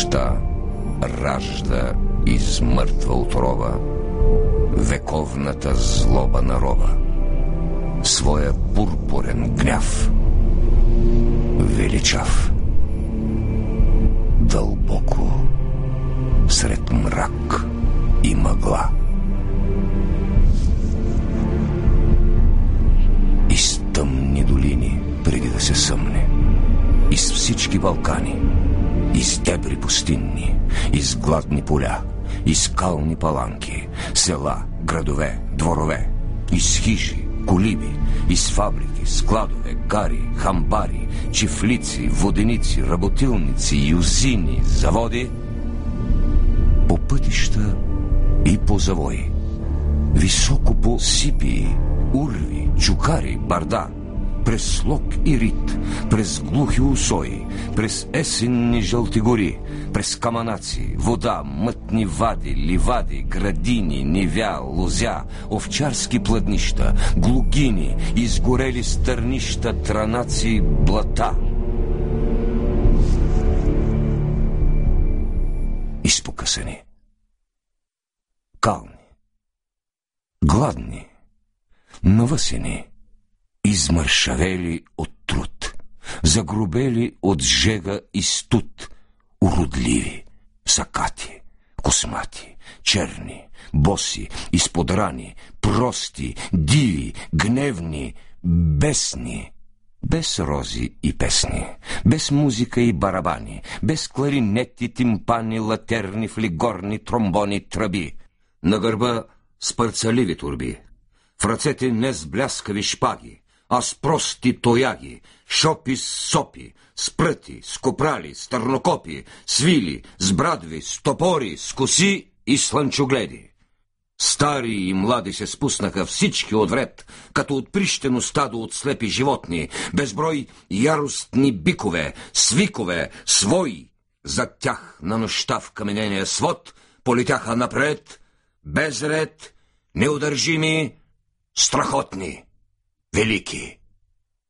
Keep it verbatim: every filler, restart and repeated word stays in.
нощта ражда из мъртва отрова вековната злоба на роба, своя пурпурен гняв, величав. Дълбоко сред мрак и мъгла, из тъмни долини, преди да се съмне, из всички Балкани, из дебри пустинни, из гладни поля, из скални паланки, села, градове, дворове, из хижи, колиби, из фабрики, складове, гари, хамбари, чифлици, воденици, работилници, юзини, заводи, по пътища и по завои, високо по сипии, урви, чукари, барда, през слог и рит, през глухи усои, през есенни жълти гори, през каманаци, вода, мътни вади, ливади, градини, нивя, лозя, овчарски пладнища, глугини, изгорели стърнища, транаци, блата. Изпокъсани, кални, гладни, навъсени, измършавели от труд, загрубели от жега и студ, уродливи, сакати, космати, черни, боси, изподрани, прости, диви, гневни, бесни, без рози и песни, без музика и барабани, без кларинети, тимпани, латерни, флигорни, тромбони, тръби. На гърба с парцаливи турби, в ръцете не с бляскави шпаги, а с прости тояги, шопи с сопи, с пръти, с копрали, с търнокопи, с вили, с брадви, с топори, с коси и слънчогледи. Стари и млади се спуснаха всички отвред, като отприщено стадо от слепи животни, безброй яростни бикове, свикове, свои. Зад тях на нощта в каменения свод полетяха напред, без ред, неудържими, страхотни, велики.